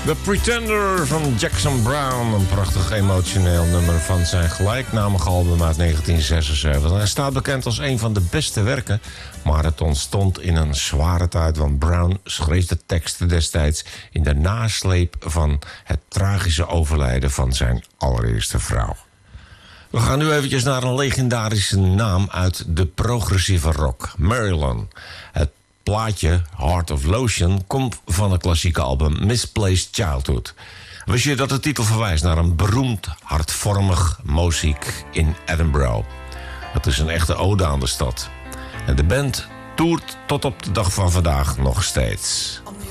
The Pretender van Jackson Browne. Een prachtig emotioneel nummer van zijn gelijknamige album uit 1976. Hij staat bekend als een van de beste werken, maar het ontstond in een zware tijd, want Browne schreef de teksten destijds in de nasleep van het tragische overlijden van zijn allereerste vrouw. We gaan nu eventjes naar een legendarische naam uit de progressieve rock, Marilyn. Het plaatje Heart of Lotion komt van het klassieke album Misplaced Childhood. Wist je dat de titel verwijst naar een beroemd hartvormig moziek in Edinburgh? Het is een echte ode aan de stad. En de band toert tot op de dag van vandaag nog steeds. On